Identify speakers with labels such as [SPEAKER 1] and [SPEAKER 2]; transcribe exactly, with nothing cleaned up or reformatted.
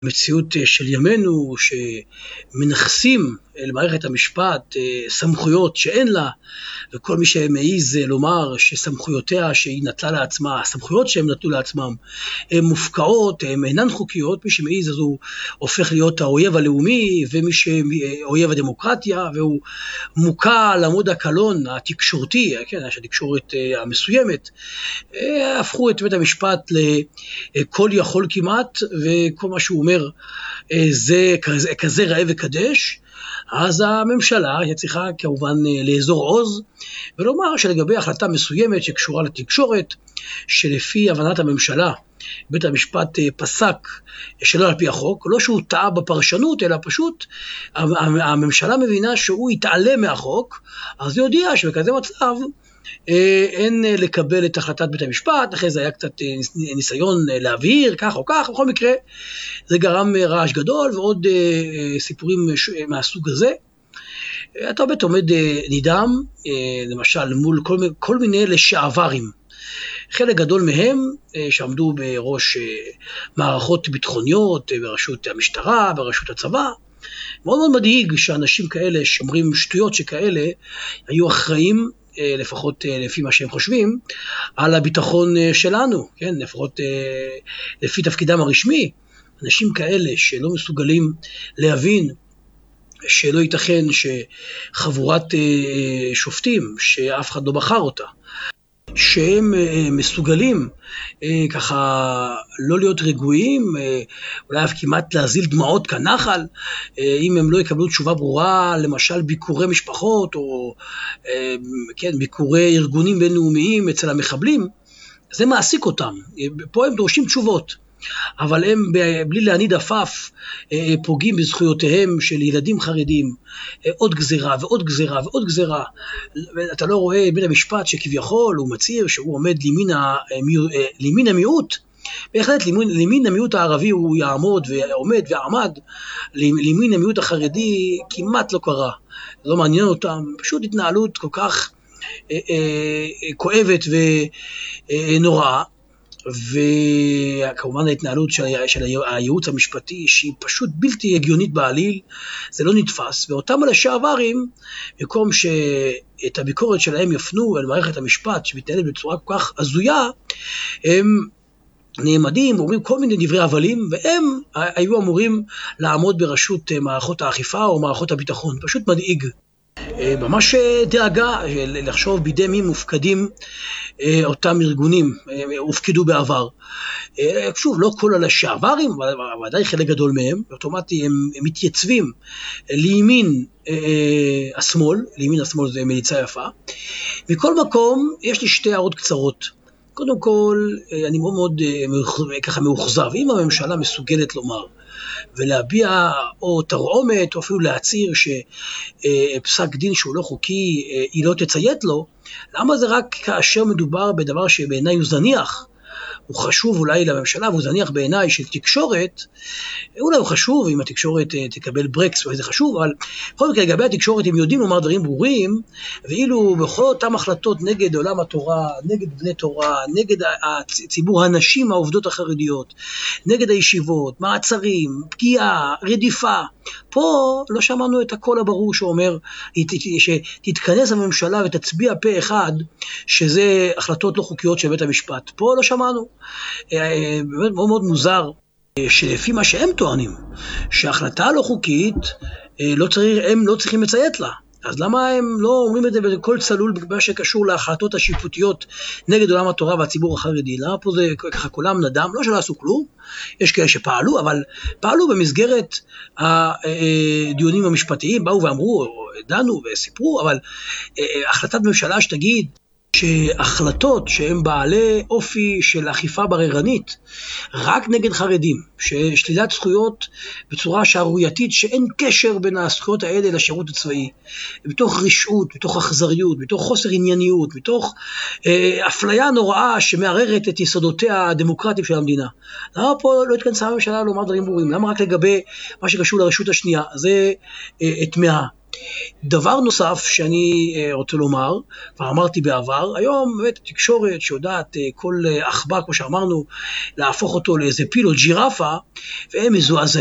[SPEAKER 1] מציאות של ימינו שמנחסים למערכת המשפט סמכויות שאין לה, וכל מי שמעיז לומר שסמכויותיה שהיא נטלה לעצמה, הסמכויות שהם נטלו לעצמם, הן מופקעות, הן אינן חוקיות. מי שמעיז אז הוא הופך להיות האויב הלאומי, ומי שאויב הדמוקרטיה, והוא מוקע לעמוד הקלון התקשורתי, כן, התקשורת המסוימת, הפכו את בית המשפט לכל יכול כמעט, וכל מה שהוא אומר זה כזה, כזה ראה וקדש. אז הממשלה היא צריכה כמובן לאזור עוז ולומר שלגבי החלטה מסוימת שקשורה לתקשורת, שלפי הבנת הממשלה בית המשפט פסק שלא על פי החוק, לא שהוא טעה בפרשנות, אלא פשוט הממשלה מבינה שהוא יתעלם מהחוק, אז היא הודיעה שבכזה מצב אין לקבל את החלטת בית המשפט. אחרי זה היה קצת ניסיון להבהיר כך או כך, בכל מקרה זה גרם רעש גדול ועוד סיפורים מהסוג הזה. אתה באמת עומד נדהם, למשל מול כל, כל מיני לשעברים, חלק גדול מהם שעמדו בראש מערכות ביטחוניות, ברשות המשטרה, ברשות הצבא. מאוד מאוד מדהיג שאנשים כאלה שאומרים שטויות שכאלה היו אחראים, לפחות לפי מה שהם חושבים, על הביטחון שלנו, כן? לפחות לפי תפקידם הרשמי. אנשים כאלה שלא מסוגלים להבין שלא ייתכן שחבורת שופטים שאף אחד לא בחר אותה, שהם מסוגלים ככה לא להיות רגועים, אולי אף כמעט להזיל דמעות כנחל, אם הם לא יקבלו תשובה ברורה, למשל ביקורי משפחות או כן, ביקורי ארגונים בינלאומיים אצל המחבלים, זה מעסיק אותם. פה הם דורשים תשובות, אבל הם בלי להניד עפף פוגעים בזכויותיהם של ילדים חרדים, עוד גזירה ועוד גזירה ועוד גזירה. אתה לא רואה בית המשפט שכביכול הוא מצהיר שהוא עומד לימין המיעוט, בהחלט לימין המיעוט הערבי הוא יעמוד ועומד ועמד, לימין המיעוט החרדי כמעט לא קרה, לא מעניין אותם, פשוט התנהלות כל כך כואבת ונוראה. וכמובן ההתנהלות של, של הייעוץ המשפטי שהיא פשוט בלתי הגיונית בעליל, זה לא נתפס. ואותם לשעברים, במקום שאת הביקורת שלהם יפנו אל מערכת המשפט שמתנהלת בצורה כל כך הזויה, הם נעמדים ואומרים כל מיני דברי הבלים, והם היו אמורים לעמוד בראשות מערכות האכיפה או מערכות הביטחון. פשוט מדאיג. ממש דאגה לחשוב בידי מי מופקדים אותם ארגונים, הופקדו בעבר. שוב, לא כל הלשעברים, ודאי חלק גדול מהם, אוטומטי הם, הם מתייצבים לימין השמאל, לימין השמאל זה מליצה יפה. מכל מקום, יש לי שתי הערות קצרות. קודם כל, אני מאוד מאוד ככה מאוכזב, אם הממשלה מסוגלת לומר ולהביע או תרעומת או אפילו להצהיר שפסק דין שהוא לא חוקי היא לא תציית לו, למה זה רק כאשר מדובר בדבר שבעיניי הוא זניח, הוא חשוב אולי לממשלה והוא זניח בעיניי של תקשורת, אולי הוא חשוב אם התקשורת תקבל ברקס וזה חשוב, אבל בכל מקרה לגבי התקשורת הם יודעים לומר דברים ברורים, ואילו בכל אותם החלטות נגד עולם התורה, נגד בני תורה, נגד הציבור הנשים העובדות החרדיות, נגד הישיבות, מעצרים, פגיעה, רדיפה, פה לא שמענו את הקול הברור שאומר שתתכנס הממשלה ותצביע פה אחד שזה החלטות לא חוקיות של בית המשפט. פה לא שמענו. באמת מאוד מאוד מוזר שלפי מה שהם טוענים שההחלטה לא חוקית לא צריך, הם לא צריכים לציית לה. אז למה הם לא אומרים את זה בכל צלול במה שקשור להחלטות השיפוטיות נגד עולם התורה והציבור החרדי? למה פה זה ככה כולם נדם? לא שלא עשו כלום, יש כאלה שפעלו, אבל פעלו במסגרת הדיונים המשפטיים, באו ואמרו, דנו וסיפרו, אבל החלטת ממשלה שתגיד שהחלטות שהן בעלי אופי של אכיפה בררנית רק נגד חרדים, ששלילת זכויות בצורה שערורייתית שאין קשר בין הזכויות האלה לשירות הצבאי, בתוך רשעות, בתוך אכזריות, בתוך חוסר ענייניות, בתוך אה, אפליה נוראה שמערערת את יסודותיה הדמוקרטיים של המדינה. למה פה לא התכנסה הממשלה לומר דברים ברורים? למה רק לגבי מה שקשור לרשות השנייה? זה אה, תמהה. דבר נוסף שאני רוצה לומר, כבר אמרתי בעבר, היום באמת התקשורת שיודעת כל עכבר, כמו שאמרנו, להפוך אותו לאיזה פיל או ג'ירפה, והם מזועזעים.